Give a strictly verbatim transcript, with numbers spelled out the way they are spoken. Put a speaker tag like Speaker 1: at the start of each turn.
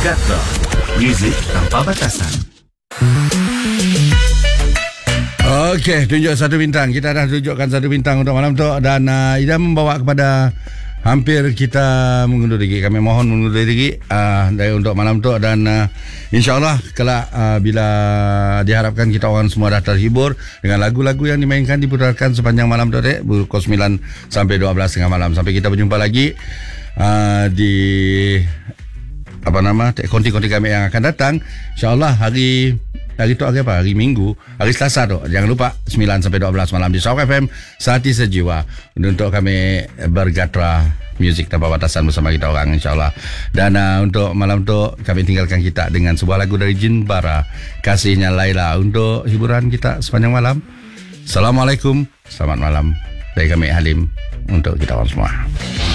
Speaker 1: Gatra, muzik tanpa batasan.
Speaker 2: Okey, tunjuk satu bintang. Kita dah tunjukkan satu bintang untuk malam tu. Dan uh, Ida membawa kepada hampir kita mengundur diri. Kami mohon mengundur diri uh, dari untuk malam tu. Dan uh, insyaAllah kelak uh, bila diharapkan kita orang semua dah terhibur dengan lagu-lagu yang dimainkan, diputarkan sepanjang malam tu, dek, pukul sembilan sampai dua belas tengah malam. Sampai kita berjumpa lagi uh, di apa nama konti-konti kami yang akan datang. InsyaAllah hari Hari tu hari apa? Hari Minggu, hari Selasa tu. Jangan lupa sembilan sampai dua belas malam di Shock F M, Sehati Sejiwa, untuk kami bergatra muzik tanpa batasan bersama kita orang, insyaAllah. Dan uh, untuk malam tu kami tinggalkan kita dengan sebuah lagu dari Jin Bara, Kasihnya Laila, untuk hiburan kita sepanjang malam. Assalamualaikum, selamat malam dari kami Halim untuk kita orang semua.